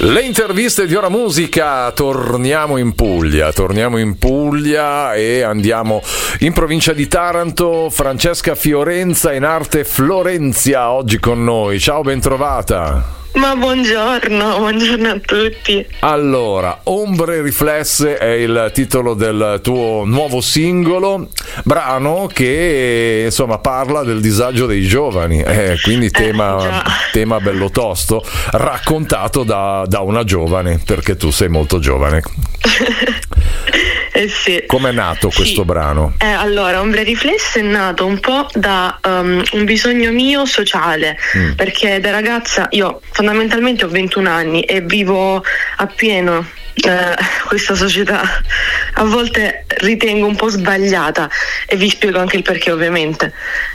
Le interviste di Ora Musica, torniamo in Puglia e andiamo in provincia di Taranto. Francesca Fiorenza, in arte Florenzia, oggi con noi. Ciao, bentrovata. Ma buongiorno a tutti. Allora, Ombre Riflesse è il titolo del tuo nuovo singolo, brano che insomma parla del disagio dei giovani, quindi tema bello tosto, raccontato da una giovane, perché tu sei molto giovane. Sì. Com'è nato questo brano? Allora, Ombre Riflesse è nato un po' da un bisogno mio sociale, perché da ragazza io fondamentalmente ho 21 anni e vivo appieno questa società, a volte ritengo un po' sbagliata, e vi spiego anche il perché, ovviamente.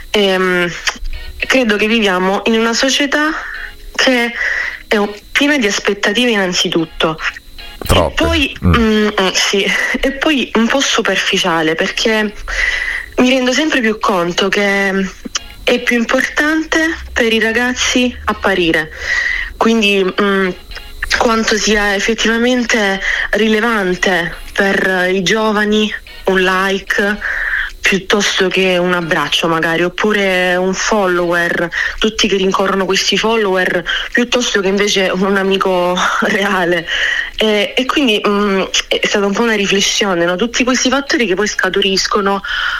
Credo che viviamo in una società che è piena di aspettative innanzitutto. Troppe. E poi, sì, e poi un po' superficiale, perché mi rendo sempre più conto che è più importante per i ragazzi apparire, quindi quanto sia effettivamente rilevante per i giovani un like piuttosto che un abbraccio, magari, oppure un follower, tutti che rincorrono questi follower, piuttosto che invece un amico reale. E quindi è stata un po' una riflessione, no? Tutti questi fattori che poi scaturiscono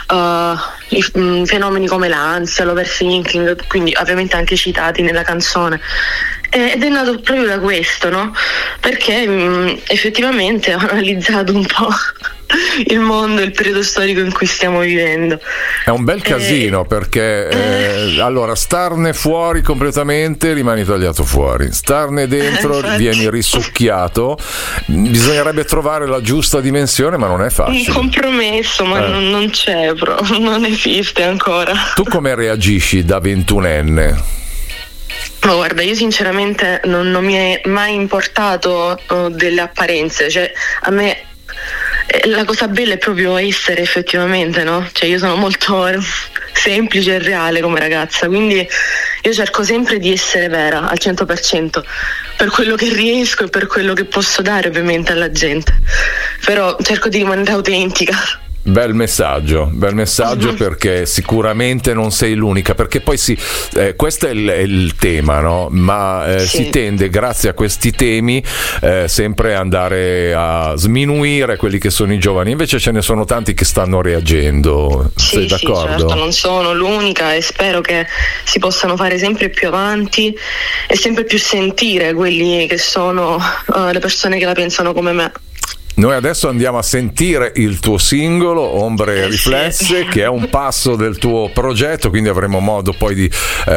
i fenomeni come l'ansia, l'overthinking, quindi ovviamente anche citati nella canzone. Ed è nato proprio da questo, no? Perché effettivamente ho analizzato un po' il mondo, il periodo storico in cui stiamo vivendo. È un bel casino, perché allora starne fuori completamente rimani tagliato fuori, starne dentro vieni risucchiato. Bisognerebbe trovare la giusta dimensione, ma non è facile. Un compromesso, ma non c'è, non esiste ancora. Tu come reagisci da 21enne? Ma guarda, io sinceramente non mi è mai importato delle apparenze, cioè a me la cosa bella è proprio essere effettivamente, no? Cioè io sono molto semplice e reale come ragazza, quindi io cerco sempre di essere vera al 100% per quello che riesco e per quello che posso dare ovviamente alla gente, però cerco di rimanere autentica. Bel messaggio, perché sicuramente non sei l'unica, perché poi questo è il tema, no? Ma sì, si tende, grazie a questi temi, sempre andare a sminuire quelli che sono i giovani, invece ce ne sono tanti che stanno reagendo. Sei d'accordo? Sì, certo, non sono l'unica e spero che si possano fare sempre più avanti e sempre più sentire quelli che sono le persone che la pensano come me. Noi adesso andiamo a sentire il tuo singolo Ombre Riflesse, che è un passo del tuo progetto, quindi avremo modo poi di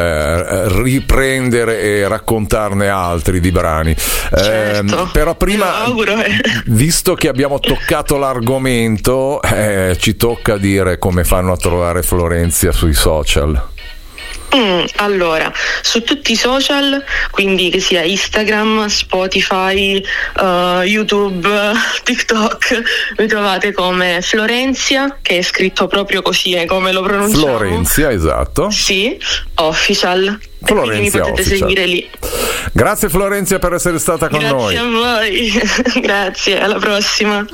riprendere e raccontarne altri di brani. Certo, però prima, visto che abbiamo toccato l'argomento, ci tocca dire come fanno a trovare Florenzia sui social. Allora, su tutti i social, quindi che sia Instagram, Spotify, YouTube, TikTok, mi trovate come Florenzia, che è scritto proprio così come lo pronunciamo. Florenzia, esatto. Sì, official. Florenzia, mi potete official. Seguire lì. Grazie Florenzia per essere stata con noi. Grazie a voi. Grazie, alla prossima.